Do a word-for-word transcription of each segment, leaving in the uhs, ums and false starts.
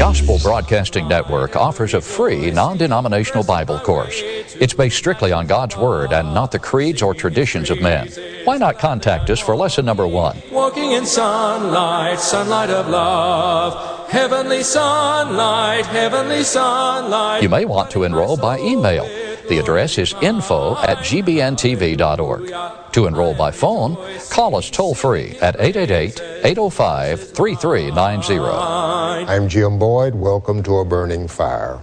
Gospel Broadcasting Network offers a free, non-denominational Bible course. It's based strictly on God's Word and not the creeds or traditions of men. Why not contact us for lesson number one? Walking in sunlight, sunlight of love, heavenly sunlight, heavenly sunlight. You may want to enroll by email. The address is info at g b n t v dot org. To enroll by phone, call us toll-free at eight eight eight, eight oh five, three three nine zero. I'm Jim Boyd. Welcome to A Burning Fire.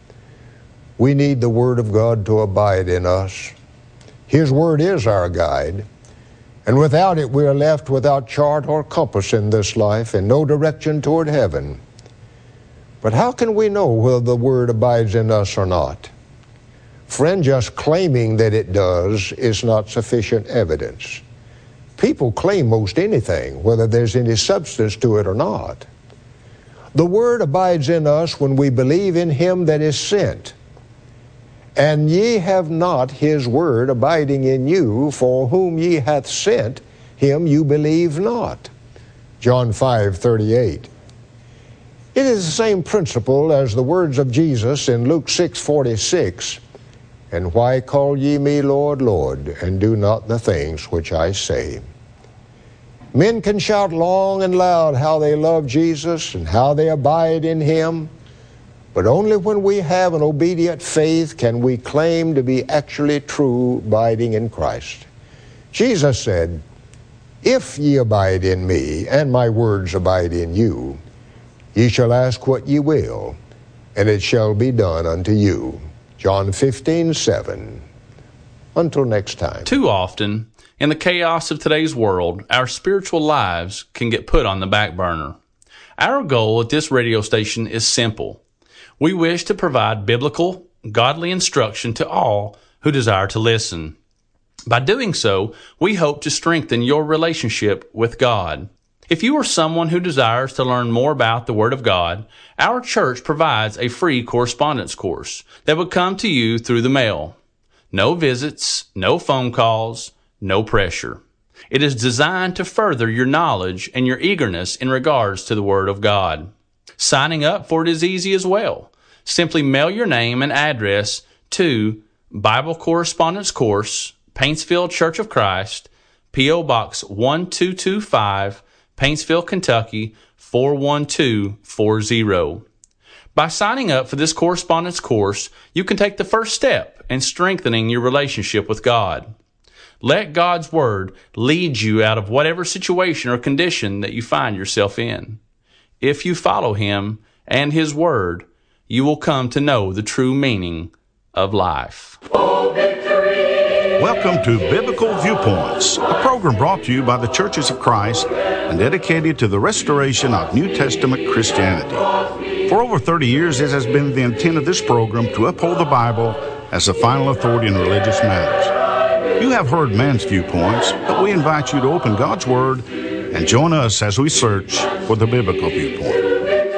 We need the Word of God to abide in us. His Word is our guide, and without it we are left without chart or compass in this life and no direction toward heaven. But how can we know whether the Word abides in us or not? Friend, just claiming that it does is not sufficient evidence. People claim most anything, whether there's any substance to it or not. The Word abides in us when we believe in Him that is sent. And ye have not His Word abiding in you, for whom ye hath sent, Him you believe not. John five thirty-eight. It is the same principle as the words of Jesus in Luke six forty-six. And why call ye me Lord, Lord, and do not the things which I say? Men can shout long and loud how they love Jesus and how they abide in Him, but only when we have an obedient faith can we claim to be actually true abiding in Christ. Jesus said, if ye abide in me, and my words abide in you, ye shall ask what ye will, and it shall be done unto you. John fifteen seven. Until next time. Too often, in the chaos of today's world, our spiritual lives can get put on the back burner. Our goal at this radio station is simple. We wish to provide biblical, godly instruction to all who desire to listen. By doing so, we hope to strengthen your relationship with God. If you are someone who desires to learn more about the Word of God, our church provides a free correspondence course that would come to you through the mail. No visits, no phone calls, no pressure. It is designed to further your knowledge and your eagerness in regards to the Word of God. Signing up for it is easy as well. Simply mail your name and address to Bible Correspondence Course, Paintsville Church of Christ, P O Box one two two five, Paintsville, Kentucky, four one two four zero. By signing up for this correspondence course, you can take the first step in strengthening your relationship with God. Let God's Word lead you out of whatever situation or condition that you find yourself in. If you follow Him and His Word, you will come to know the true meaning of life. Oh, victory! Welcome to Biblical Viewpoints, a program brought to you by the Churches of Christ and dedicated to the restoration of New Testament Christianity. For over thirty years, it has been the intent of this program to uphold the Bible as the final authority in religious matters. You have heard man's viewpoints, but we invite you to open God's Word and join us as we search for the biblical viewpoint.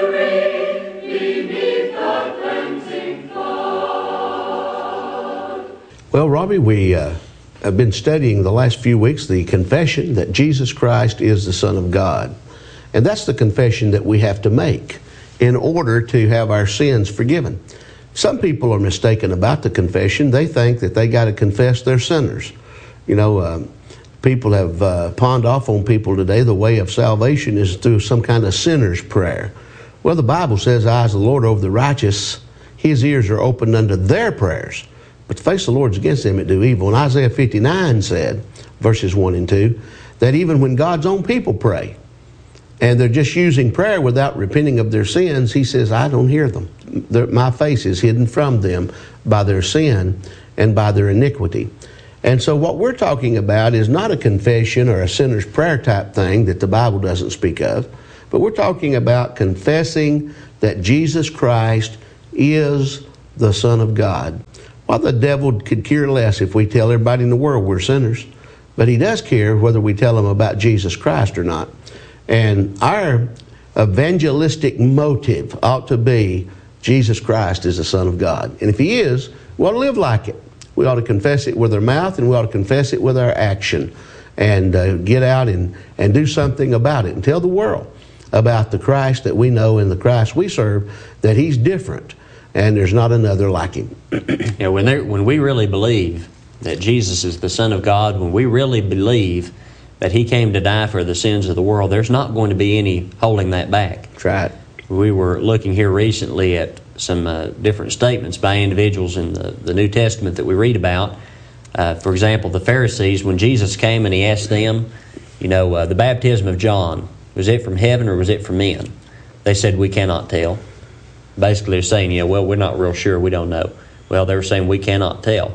Well, Robbie, we uh, have been studying the last few weeks the confession that Jesus Christ is the Son of God. And that's the confession that we have to make in order to have our sins forgiven. Some people are mistaken about the confession. They think that they got to confess they're sinners. You know, um, people have uh, pawned off on people today the way of salvation is through some kind of sinner's prayer. Well, the Bible says, the eyes of the Lord over the righteous, His ears are opened unto their prayers. But the face of the Lord is against them that do evil. And Isaiah fifty-nine said, verses one and two, that even when God's own people pray, and they're just using prayer without repenting of their sins, He says, I don't hear them. They're, my face is hidden from them by their sin and by their iniquity. And so what we're talking about is not a confession or a sinner's prayer type thing that the Bible doesn't speak of, but we're talking about confessing that Jesus Christ is the Son of God. Well, the devil could care less if we tell everybody in the world we're sinners, but he does care whether we tell them about Jesus Christ or not. And our evangelistic motive ought to be Jesus Christ is the Son of God. And if He is, we ought to live like it. We ought to confess it with our mouth, and we ought to confess it with our action, and uh, get out and, and do something about it and tell the world about the Christ that we know and the Christ we serve, that He's different, and there's not another like Him. You know, when, there, when we really believe that Jesus is the Son of God, when we really believe that He came to die for the sins of the world, there's not going to be any holding that back. That's right. We were looking here recently at some uh, different statements by individuals in the, the New Testament that we read about. Uh, for example, the Pharisees, when Jesus came and He asked them, you know, uh, the baptism of John, was it from heaven or was it from men? They said, we cannot tell. Basically, they're saying, you know, well, we're not real sure, we don't know. Well, they were saying, we cannot tell.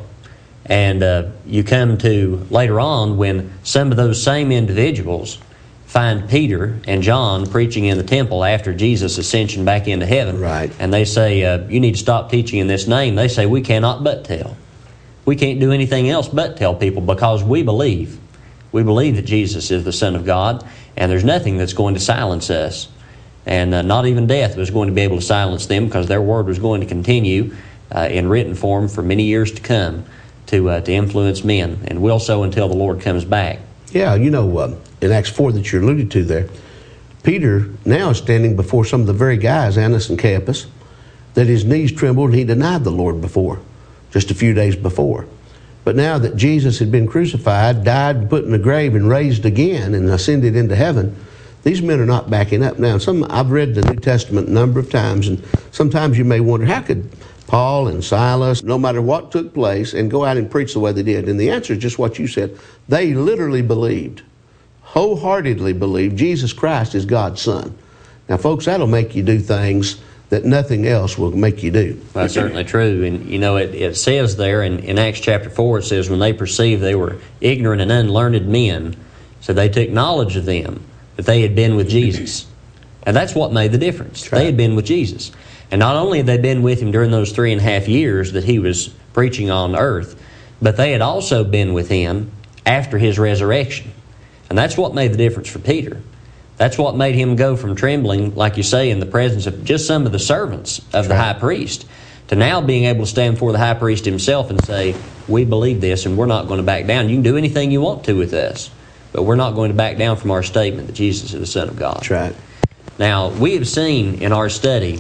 And uh, you come to later on when some of those same individuals find Peter and John preaching in the temple after Jesus' ascension back into heaven. Right. And they say, uh, you need to stop teaching in this name. They say, we cannot but tell. We can't do anything else but tell people because we believe. We believe that Jesus is the Son of God, and there's nothing that's going to silence us. And uh, not even death was going to be able to silence them because their word was going to continue uh, in written form for many years to come to, uh, to influence men, and will so until the Lord comes back. Yeah, you know, uh, in Acts four that you alluded to there, Peter now is standing before some of the very guys, Annas and Caiaphas, that his knees trembled and he denied the Lord before, just a few days before. But now that Jesus had been crucified, died, and put in the grave, and raised again, and ascended into heaven, these men are not backing up. Now, some I've read the New Testament a number of times, and sometimes you may wonder, how could Paul and Silas, no matter what took place, and go out and preach the way they did? And the answer is just what you said. They literally believed, wholeheartedly believed, Jesus Christ is God's Son. Now, folks, that'll make you do things that nothing else will make you do. Well, that's certainly true. And, you know, it, it says there in, in Acts chapter four, it says, when they perceived they were ignorant and unlearned men, so they took knowledge of them, that they had been with Jesus. And that's what made the difference. Right. They had been with Jesus. And not only had they been with Him during those three and a half years that He was preaching on earth, but they had also been with Him after His resurrection. And that's what made the difference for Peter. That's what made him go from trembling, like you say, in the presence of just some of the servants of That's the right. high priest, to now being able to stand before the high priest himself and say, we believe this and we're not going to back down. You can do anything you want to with us, but we're not going to back down from our statement that Jesus is the Son of God. That's right. Now, we have seen in our study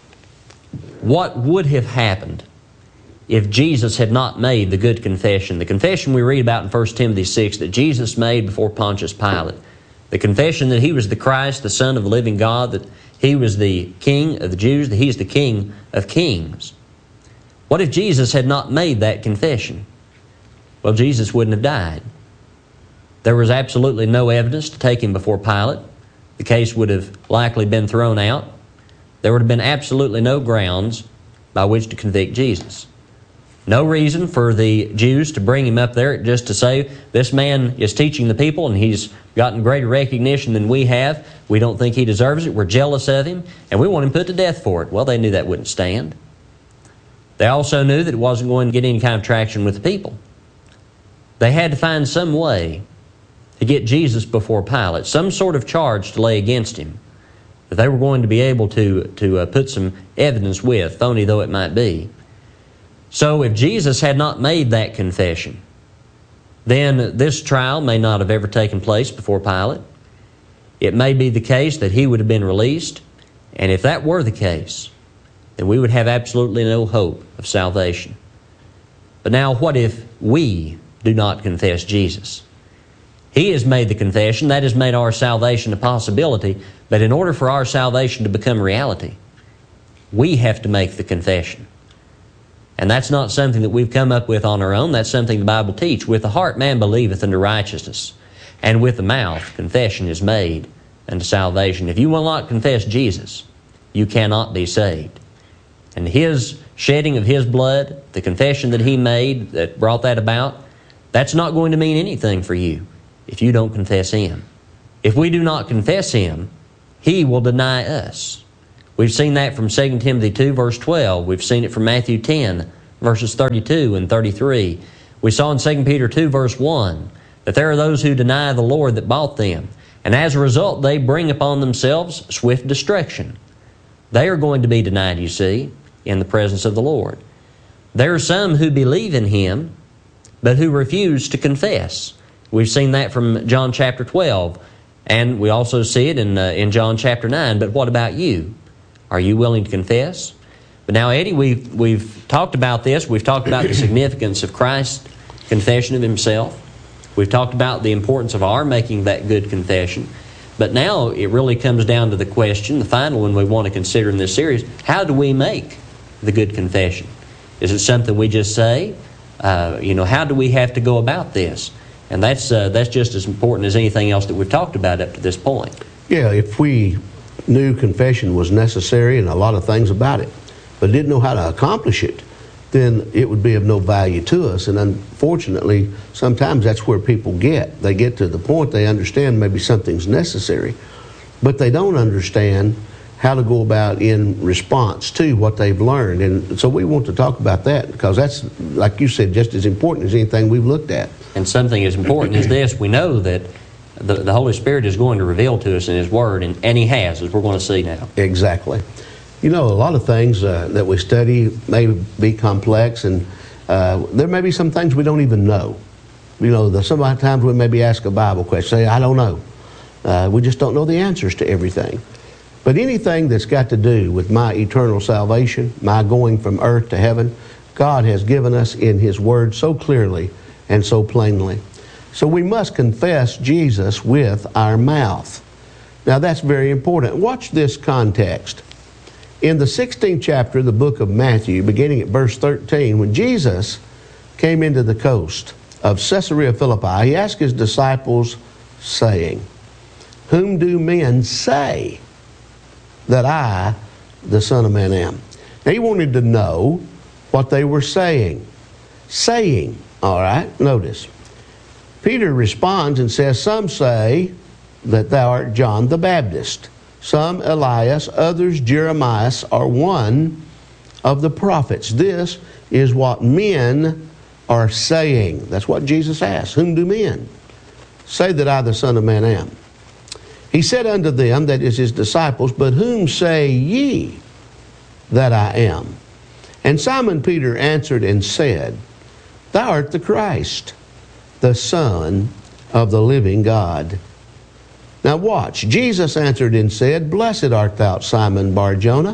what would have happened if Jesus had not made the good confession. The confession we read about in First Timothy six that Jesus made before Pontius Pilate. The confession that He was the Christ, the Son of the living God, that He was the King of the Jews, that He is the King of kings. What if Jesus had not made that confession? Well, Jesus wouldn't have died. There was absolutely no evidence to take Him before Pilate. The case would have likely been thrown out. There would have been absolutely no grounds by which to convict Jesus. No reason for the Jews to bring Him up there just to say, this man is teaching the people and he's gotten greater recognition than we have. We don't think he deserves it. We're jealous of him and we want him put to death for it. Well, they knew that wouldn't stand. They also knew that it wasn't going to get any kind of traction with the people. They had to find some way to get Jesus before Pilate, some sort of charge to lay against Him that they were going to be able to, to uh, put some evidence with, phony though it might be. So if Jesus had not made that confession, then this trial may not have ever taken place before Pilate. It may be the case that He would have been released, and if that were the case, then we would have absolutely no hope of salvation. But now what if we do not confess Jesus? He has made the confession. That has made our salvation a possibility, but in order for our salvation to become reality, we have to make the confession. And that's not something that we've come up with on our own. That's something the Bible teaches. With the heart man believeth unto righteousness, and with the mouth confession is made unto salvation. If you will not confess Jesus, you cannot be saved. And His shedding of His blood, the confession that He made that brought that about, that's not going to mean anything for you if you don't confess Him. If we do not confess Him, He will deny us. We've seen that from Second Timothy two, verse twelve. We've seen it from Matthew ten, verses thirty-two and thirty-three. We saw in Second Peter two, verse one, that there are those who deny the Lord that bought them, and as a result they bring upon themselves swift destruction. They are going to be denied, you see, in the presence of the Lord. There are some who believe in Him, but who refuse to confess. We've seen that from John chapter twelve, And we also see it in, uh, in John chapter nine. But what about you? Are you willing to confess? But now, Eddie, we've, we've talked about this. We've talked about the significance of Christ's confession of Himself. We've talked about the importance of our making that good confession. But now it really comes down to the question, the final one we want to consider in this series, how do we make the good confession? Is it something we just say? Uh, you know, how do we have to go about this? And that's uh, that's just as important as anything else that we've talked about up to this point. Yeah, if we knew confession was necessary and a lot of things about it, but didn't know how to accomplish it, then it would be of no value to us. And unfortunately, sometimes that's where people get. They get to the point they understand maybe something's necessary, but they don't understand how to go about in response to what they've learned. And so we want to talk about that because that's, like you said, just as important as anything we've looked at. And something as important as this, we know that the, the Holy Spirit is going to reveal to us in His Word, and, and He has, as we're going to see now. Exactly. You know, a lot of things uh, that we study may be complex, and uh, there may be some things we don't even know. You know, the, sometimes we maybe ask a Bible question, say, I don't know. Uh, we just don't know the answers to everything. But anything that's got to do with my eternal salvation, my going from earth to heaven, God has given us in His Word so clearly and so plainly. So we must confess Jesus with our mouth. Now that's very important. Watch this context. In the sixteenth chapter of the book of Matthew, beginning at verse thirteen, when Jesus came into the coast of Caesarea Philippi, He asked His disciples, saying, Whom do men say that I, the Son of Man, am? Now He wanted to know what they were saying. Saying, all right, notice. Peter responds and says, Some say that thou art John the Baptist, some Elias, others Jeremiah, or one of the prophets. This is what men are saying. That's what Jesus asked. Whom do men say that I, the Son of Man, am? He said unto them, that is His disciples, But whom say ye that I am? And Simon Peter answered and said, Thou art the Christ, the Son of the living God. Now watch. Jesus answered and said, Blessed art thou, Simon Bar-Jonah,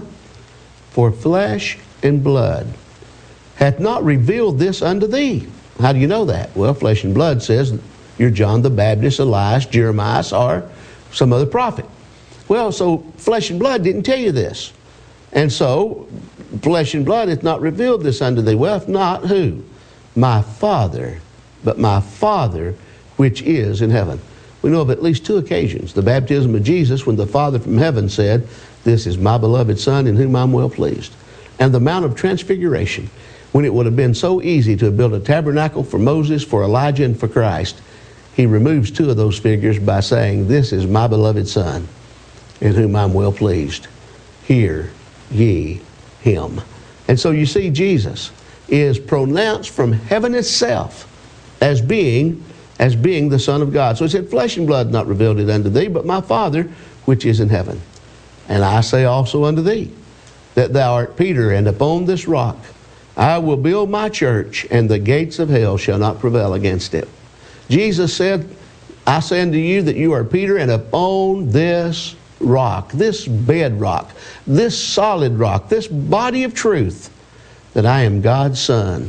for flesh and blood hath not revealed this unto thee. How do you know that? Well, flesh and blood says you're John the Baptist, Elias, Jeremiah, or some other prophet. Well, so flesh and blood didn't tell you this. And so, flesh and blood hath not revealed this unto thee. Well, if not, who? My Father, but my Father which is in heaven. We know of at least two occasions. The baptism of Jesus, when the Father from heaven said, This is my beloved Son in whom I'm well pleased. And the Mount of Transfiguration, when it would have been so easy to build a tabernacle for Moses, for Elijah, and for Christ, He removes two of those figures by saying, This is my beloved Son in whom I'm well pleased. Hear ye Him. And so you see, Jesus is pronounced from heaven itself as being as being the Son of God. So He said, Flesh and blood not revealed it unto thee, but my Father which is in heaven. And I say also unto thee, that thou art Peter, and upon this rock I will build my church, and the gates of hell shall not prevail against it. Jesus said, I say unto you that you are Peter, and upon this rock, this bedrock, this solid rock, this body of truth, that I am God's Son,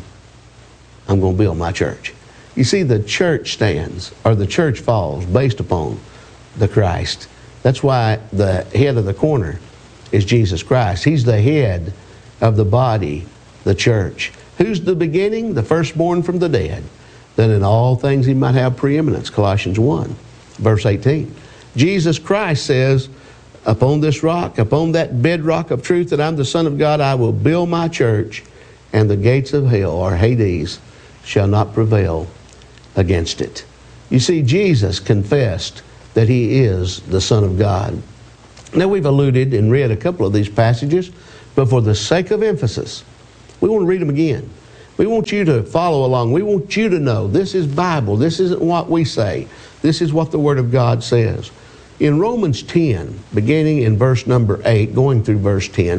I'm going to build my church. You see, the church stands, or the church falls, based upon the Christ. That's why the head of the corner is Jesus Christ. He's the head of the body, the church. Who's the beginning? The firstborn from the dead. That in all things He might have preeminence. Colossians one, verse eighteen. Jesus Christ says, Upon this rock, upon that bedrock of truth that I'm the Son of God, I will build my church, and the gates of hell, or Hades, shall not prevail against it. You see, Jesus confessed that He is the Son of God. Now, we've alluded and read a couple of these passages, but for the sake of emphasis, we want to read them again. We want you to follow along. We want you to know this is Bible. This isn't what we say. This is what the Word of God says. In Romans ten, beginning in verse number eight, going through verse ten,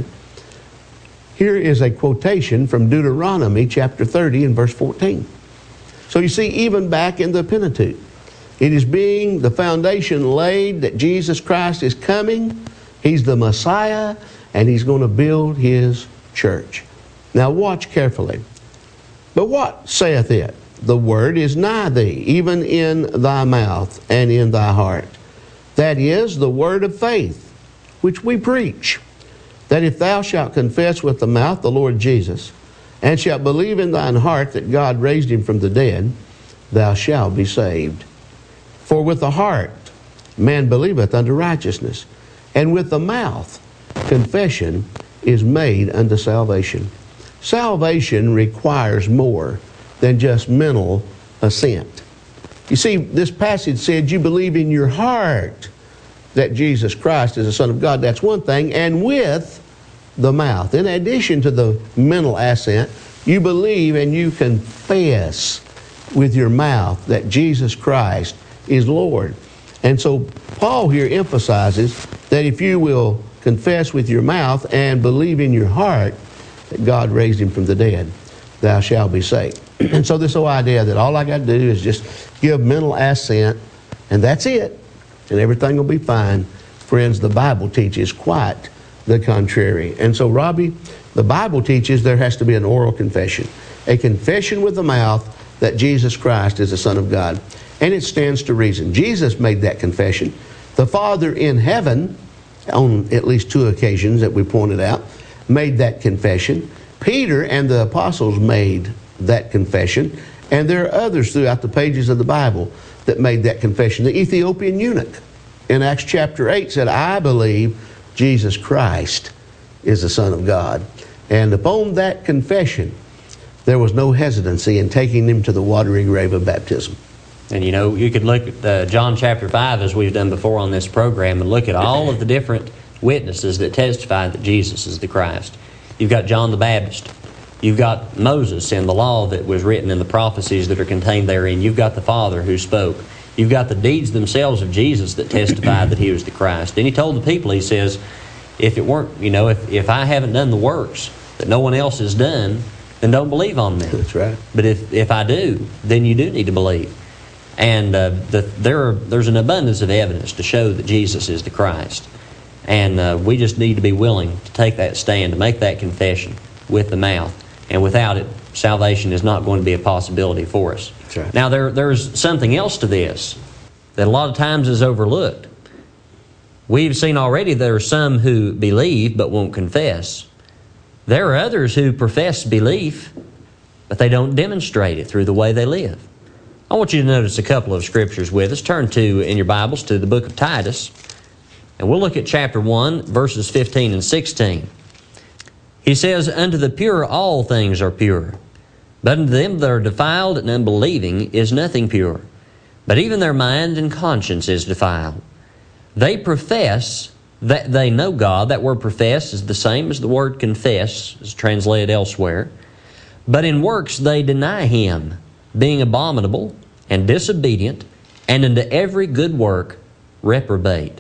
here is a quotation from Deuteronomy chapter thirty and verse fourteen. So you see, even back in the Pentateuch, It is being the foundation laid that Jesus Christ is coming. He's the Messiah, and He's going to build His church. Now watch carefully. But what saith it? The word is nigh thee, even in thy mouth and in thy heart. That is the word of faith, which we preach. That if thou shalt confess with the mouth the Lord Jesus, and shalt believe in thine heart that God raised Him from the dead, thou shalt be saved. For with the heart man believeth unto righteousness, and with the mouth confession is made unto salvation. Salvation requires more than just mental assent. You see, this passage said you believe in your heart that Jesus Christ is the Son of God. That's one thing. And with the mouth, in addition to the mental assent, you believe and you confess with your mouth that Jesus Christ is Lord. And so Paul here emphasizes that if you will confess with your mouth and believe in your heart that God raised Him from the dead, thou shalt be saved. And so this whole idea that all I got to do is just give mental assent and that's it, and everything will be fine. Friends, the Bible teaches quite the contrary. And so, Robbie, the Bible teaches there has to be an oral confession, a confession with the mouth that Jesus Christ is the Son of God. And it stands to reason. Jesus made that confession. The Father in heaven, on at least two occasions that we pointed out, made that confession. Peter and the apostles made that confession. And there are others throughout the pages of the Bible that made that confession. The Ethiopian eunuch in Acts chapter eight said, I believe Jesus Christ is the Son of God. And upon that confession, there was no hesitancy in taking him to the watery grave of baptism. And you know, you could look at uh, John chapter five, as we've done before on this program, and look at all of the different witnesses that testify that Jesus is the Christ. You've got John the Baptist. You've got Moses and the law that was written in the prophecies that are contained therein. You've got the Father who spoke. You've got the deeds themselves of Jesus that testified that He was the Christ. And He told the people, He says, if it weren't, you know, if, if I haven't done the works that no one else has done, then don't believe on me. That's right. But if, if I do, then you do need to believe. And uh, the, there are, there's an abundance of evidence to show that Jesus is the Christ. And uh, we just need to be willing to take that stand, to make that confession with the mouth. And without it, salvation is not going to be a possibility for us. That's right. Now, there, there's something else to this that a lot of times is overlooked. We've seen already there are some who believe but won't confess. There are others who profess belief, but they don't demonstrate it through the way they live. I want you to notice a couple of scriptures with us. Turn to, in your Bibles, to the book of Titus, and we'll look at chapter one, verses fifteen and sixteen. He says, Unto the pure all things are pure, but unto them that are defiled and unbelieving is nothing pure, but even their mind and conscience is defiled. They profess that they know God. That word profess is the same as the word confess, as translated elsewhere. But in works they deny Him, being abominable and disobedient, and unto every good work reprobate.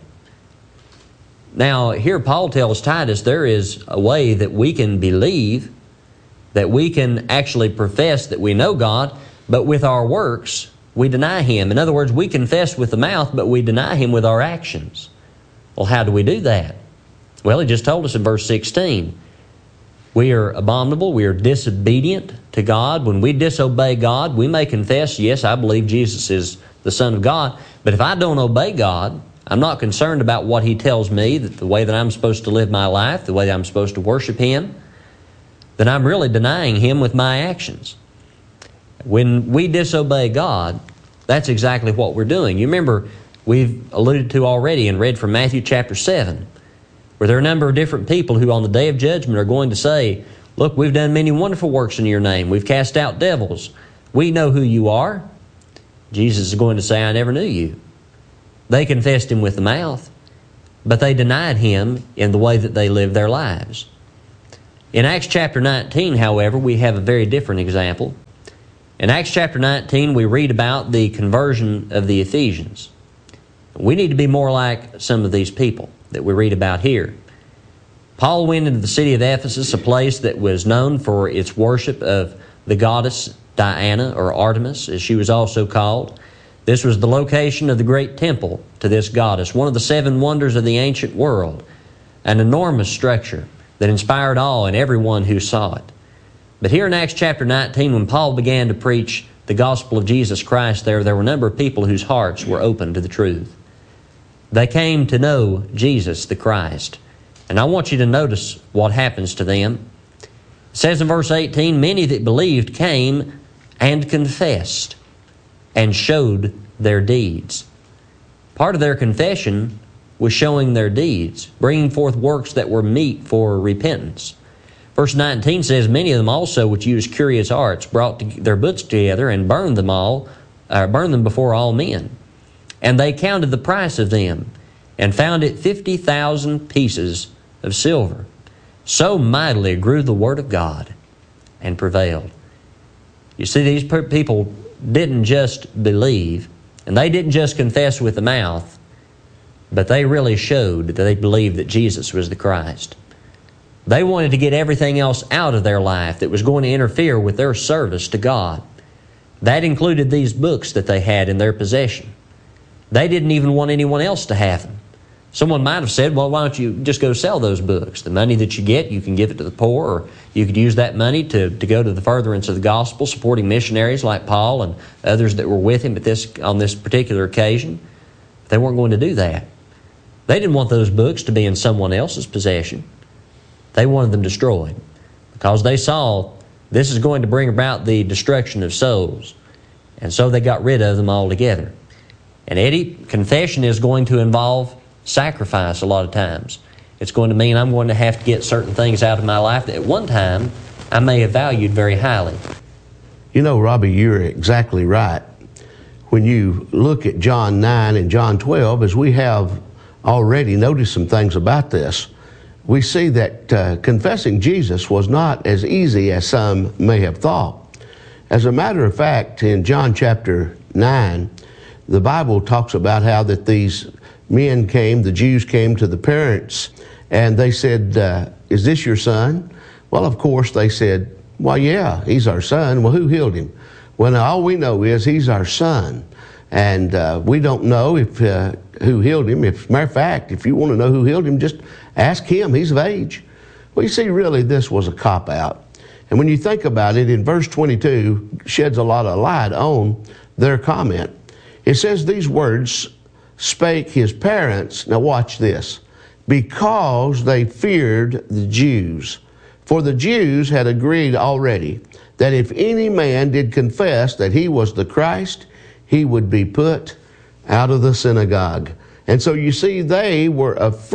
Now, here Paul tells Titus there is a way that we can believe, that we can actually profess that we know God, but with our works, we deny Him. In other words, we confess with the mouth, but we deny Him with our actions. Well, how do we do that? Well, he just told us in verse sixteen. We are abominable, we are disobedient to God. When we disobey God, we may confess, yes, I believe Jesus is the Son of God, but if I don't obey God, I'm not concerned about what He tells me, that the way that I'm supposed to live my life, the way that I'm supposed to worship Him, then I'm really denying Him with my actions. When we disobey God, that's exactly what we're doing. You remember, we've alluded to already and read from Matthew chapter seven, where there are a number of different people who on the day of judgment are going to say, look, we've done many wonderful works in your name. We've cast out devils. We know who you are. Jesus is going to say, I never knew you. They confessed Him with the mouth, but they denied Him in the way that they lived their lives. In Acts chapter nineteen, however, we have a very different example. In Acts chapter nineteen, we read about the conversion of the Ephesians. We need to be more like some of these people that we read about here. Paul went into the city of Ephesus, a place that was known for its worship of the goddess Diana, or Artemis, as she was also called. This was the location of the great temple to this goddess, one of the seven wonders of the ancient world, an enormous structure that inspired awe in everyone who saw it. But here in Acts chapter nineteen, when Paul began to preach the gospel of Jesus Christ there, there were a number of people whose hearts were open to the truth. They came to know Jesus the Christ. And I want you to notice what happens to them. It says in verse eighteen, many that believed came and confessed and showed their deeds. Part of their confession was showing their deeds, bringing forth works that were meet for repentance. Verse nineteen says, many of them also which used curious arts brought their books together and burned them all, uh, burned them before all men. And they counted the price of them and found it fifty thousand pieces of silver. So mightily grew the word of God and prevailed. You see, these people didn't just believe, and they didn't just confess with the mouth, but they really showed that they believed that Jesus was the Christ. They wanted to get everything else out of their life that was going to interfere with their service to God. That included these books that they had in their possession. They didn't even want anyone else to have them. Someone might have said, well, why don't you just go sell those books? The money that you get, you can give it to the poor, or you could use that money to, to go to the furtherance of the gospel, supporting missionaries like Paul and others that were with him at this on this particular occasion. They weren't going to do that. They didn't want those books to be in someone else's possession. They wanted them destroyed because they saw this is going to bring about the destruction of souls. And so they got rid of them altogether. And Eddie, confession is going to involve sacrifice a lot of times. It's going to mean I'm going to have to get certain things out of my life that at one time I may have valued very highly. You know, Robbie, you're exactly right. When you look at John nine and John twelve, as we have already noticed some things about this, we see that uh, confessing Jesus was not as easy as some may have thought. As a matter of fact, in John chapter nine, the Bible talks about how that these men came, the Jews came to the parents, and they said, uh, is this your son? Well, of course, they said, well, yeah, he's our son. Well, who healed him? Well, now, all we know is he's our son. And uh, we don't know if uh, who healed him. If, matter of fact, if you want to know who healed him, just ask him. He's of age. Well, you see, really, this was a cop-out. And when you think about it, in verse twenty-two, sheds a lot of light on their comment. It says these words, spake his parents, now watch this, because they feared the Jews. For the Jews had agreed already that if any man did confess that he was the Christ, he would be put out of the synagogue. And so you see, they were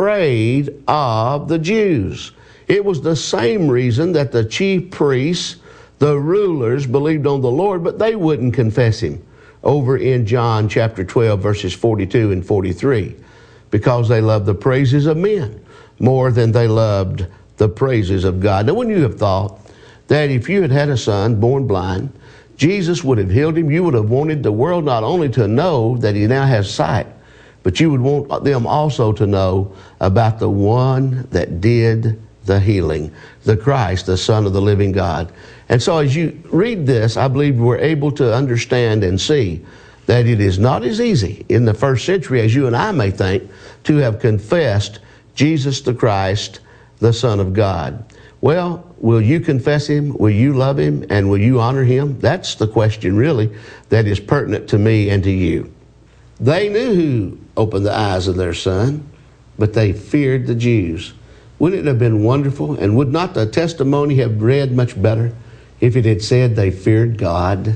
afraid of the Jews. It was the same reason that the chief priests, the rulers, believed on the Lord, but they wouldn't confess him. Over in John chapter twelve, verses forty-two and forty-three, because they loved the praises of men more than they loved the praises of God. Now, wouldn't you have thought that if you had had a son born blind, Jesus would have healed him? You would have wanted the world not only to know that he now has sight, but you would want them also to know about the one that did the healing, the Christ, the Son of the living God. And so as you read this, I believe we're able to understand and see that it is not as easy in the first century as you and I may think to have confessed Jesus the Christ, the Son of God. Well, will you confess him? Will you love him? And will you honor him? That's the question really that is pertinent to me and to you. They knew who opened the eyes of their son, but they feared the Jews. Wouldn't it have been wonderful? And would not the testimony have read much better if it had said they feared God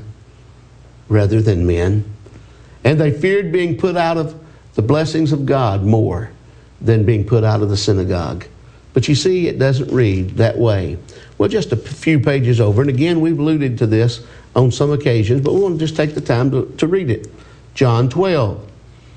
rather than men? And they feared being put out of the blessings of God more than being put out of the synagogue. But you see, it doesn't read that way. Well, just a few pages over, and again, we've alluded to this on some occasions, but we want to just take the time to, to read it. John twelve.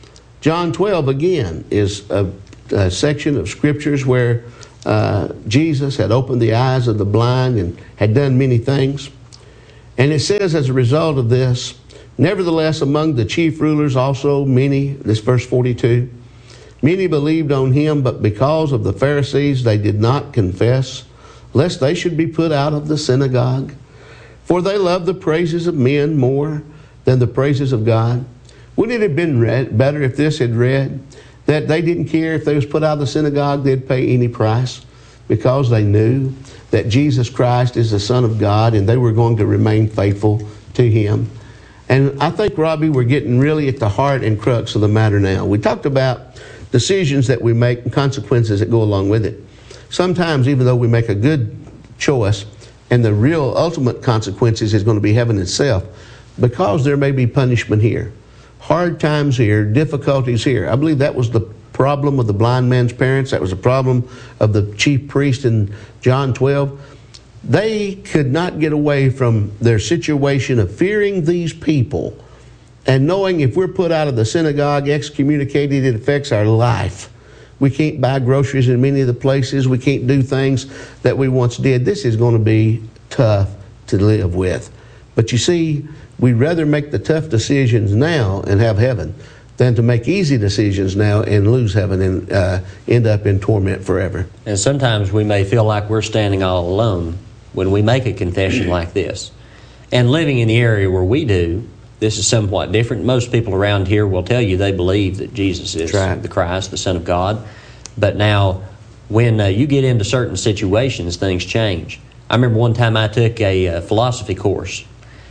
John twelve, again, is a, a section of scriptures where uh, Jesus had opened the eyes of the blind and had done many things. And it says, as a result of this, nevertheless, among the chief rulers also many, this verse forty-two, many believed on him, but because of the Pharisees they did not confess, lest they should be put out of the synagogue. For they loved the praises of men more than the praises of God. Wouldn't it have been read better if this had read that they didn't care if they was put out of the synagogue, they'd pay any price because they knew that Jesus Christ is the Son of God and they were going to remain faithful to Him? And I think, Robbie, we're getting really at the heart and crux of the matter now. We talked about decisions that we make and consequences that go along with it. Sometimes, even though we make a good choice and the real ultimate consequences is going to be heaven itself, because there may be punishment here, hard times here, difficulties here. I believe that was the problem of the blind man's parents. That was the problem of the chief priest in John twelve. They could not get away from their situation of fearing these people and knowing if we're put out of the synagogue, excommunicated, it affects our life. We can't buy groceries in many of the places. We can't do things that we once did. This is going to be tough to live with. But you see, we'd rather make the tough decisions now and have heaven than to make easy decisions now and lose heaven and uh, end up in torment forever. And sometimes we may feel like we're standing all alone when we make a confession like this. And living in the area where we do, this is somewhat different. Most people around here will tell you they believe that Jesus is right. the Christ, the Son of God. But now, when uh, you get into certain situations, things change. I remember one time I took a uh, philosophy course,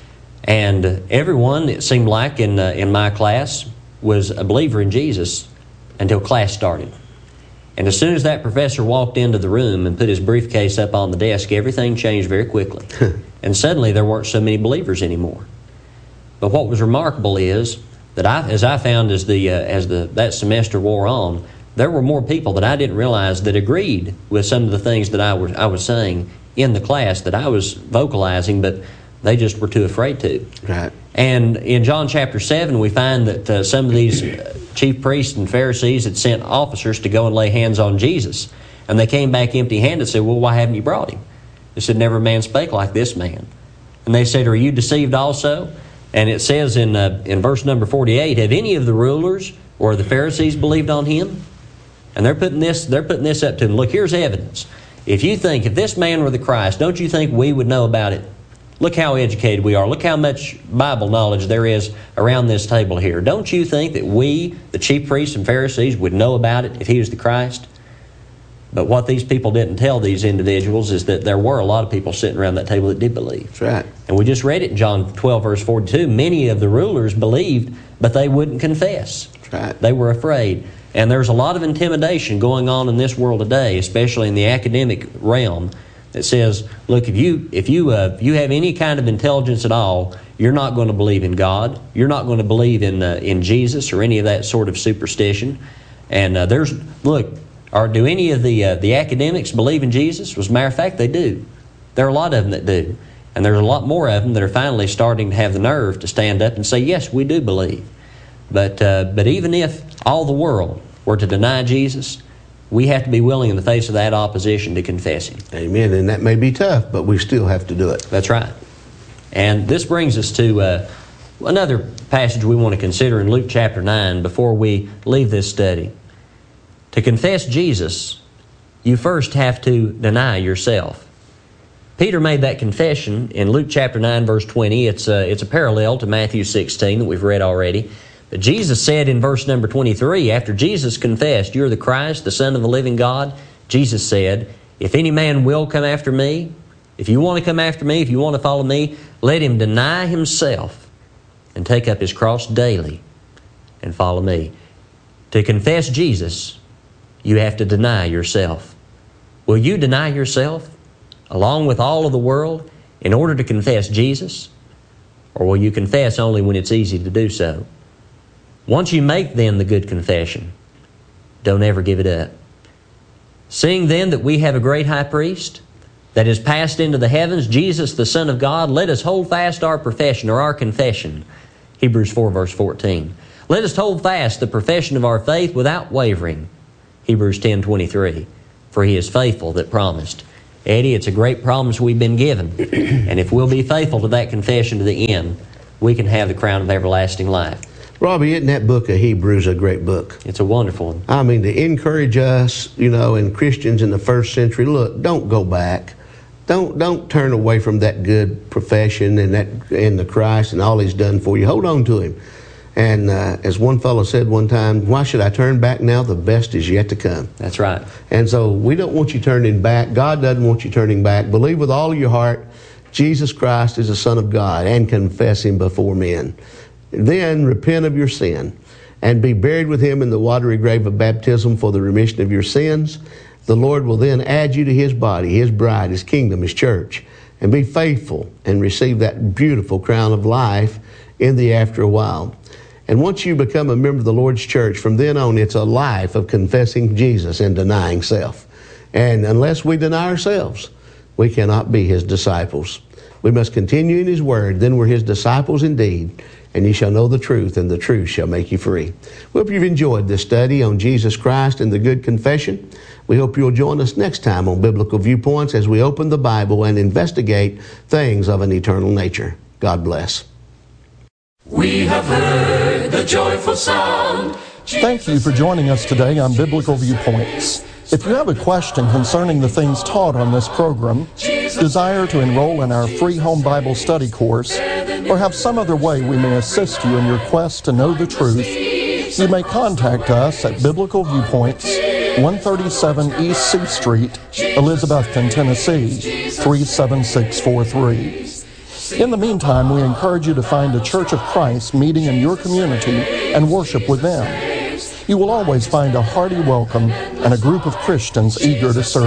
and everyone, it seemed like, in, uh, in my class was a believer in Jesus until class started. And as soon as that professor walked into the room and put his briefcase up on the desk, everything changed very quickly. And suddenly there weren't so many believers anymore. But what was remarkable is that I, as I found as the uh, as the that semester wore on, there were more people that I didn't realize that agreed with some of the things that I was I was saying in the class that I was vocalizing, but they just were too afraid to. Right. And in John chapter seven, we find that uh, some of these chief priests and Pharisees had sent officers to go and lay hands on Jesus, and they came back empty-handed and said, "Well, why haven't you brought him?" They said, "Never man spake like this man." And they said, "Are you deceived also?" And it says in uh, in verse number forty-eight, "Have any of the rulers or the Pharisees believed on him?" And they're putting this they're putting this up to him. Look, here's evidence. If you think, if this man were the Christ, don't you think we would know about it? Look how educated we are. Look how much Bible knowledge there is around this table here. Don't you think that we, the chief priests and Pharisees, would know about it if he was the Christ? But what these people didn't tell these individuals is that there were a lot of people sitting around that table that did believe. That's right. And we just read it in John twelve, verse forty-two. Many of the rulers believed, but they wouldn't confess. That's right. They were afraid. And there's a lot of intimidation going on in this world today, especially in the academic realm, that says, look, if you if you uh, if you have any kind of intelligence at all, you're not going to believe in God. You're not going to believe in uh, in Jesus or any of that sort of superstition. And uh, there's look. Or do any of the uh, the academics believe in Jesus? Well, as a matter of fact, they do. There are a lot of them that do. And there's a lot more of them that are finally starting to have the nerve to stand up and say, yes, we do believe. But uh, but even if all the world were to deny Jesus, we have to be willing in the face of that opposition to confess Him. Amen. And that may be tough, but we still have to do it. That's right. And this brings us to uh, another passage we want to consider in Luke chapter nine before we leave this study. To confess Jesus, you first have to deny yourself. Peter made that confession in Luke chapter nine, verse twenty. It's a, it's a parallel to Matthew sixteen that we've read already. But Jesus said in verse number twenty-three, after Jesus confessed, "You're the Christ, the Son of the living God," Jesus said, "If any man will come after me, if you want to come after me, if you want to follow me, let him deny himself and take up his cross daily and follow me." To confess Jesus, you have to deny yourself. Will you deny yourself along with all of the world in order to confess Jesus? Or will you confess only when it's easy to do so? Once you make then the good confession, don't ever give it up. Seeing then that we have a great high priest that is passed into the heavens, Jesus the Son of God, let us hold fast our profession or our confession. Hebrews four verse fourteen. Let us hold fast the profession of our faith without wavering. Hebrews ten twenty-three. For He is faithful that promised. Eddie, it's a great promise we've been given. And if we'll be faithful to that confession to the end, we can have the crown of everlasting life. Robbie, isn't that book of Hebrews a great book? It's a wonderful one. I mean, to encourage us, you know, and Christians in the first century, look, don't go back. Don't don't turn away from that good profession and that and the Christ and all He's done for you. Hold on to Him. And uh, as one fellow said one time, why should I turn back now? The best is yet to come. That's right. And so we don't want you turning back. God doesn't want you turning back. Believe with all of your heart Jesus Christ is the Son of God and confess Him before men. Then repent of your sin and be buried with Him in the watery grave of baptism for the remission of your sins. The Lord will then add you to His body, His bride, His kingdom, His church, and be faithful and receive that beautiful crown of life in the after a while. And once you become a member of the Lord's church, from then on, it's a life of confessing Jesus and denying self. And unless we deny ourselves, we cannot be His disciples. We must continue in His word, then we're His disciples indeed, and ye shall know the truth, and the truth shall make you free. We hope you've enjoyed this study on Jesus Christ and the Good Confession. We hope you'll join us next time on Biblical Viewpoints as we open the Bible and investigate things of an eternal nature. God bless. We have heard the joyful sound. Thank you for joining us today on Biblical Viewpoints. If you have a question concerning the things taught on this program, desire to enroll in our free home Bible study course, or have some other way we may assist you in your quest to know the truth, you may contact us at Biblical Viewpoints, one thirty-seven East C Street, Elizabethton, Tennessee, three seven six four three. In the meantime, we encourage you to find a Church of Christ meeting in your community and worship with them. You will always find a hearty welcome and a group of Christians eager to serve.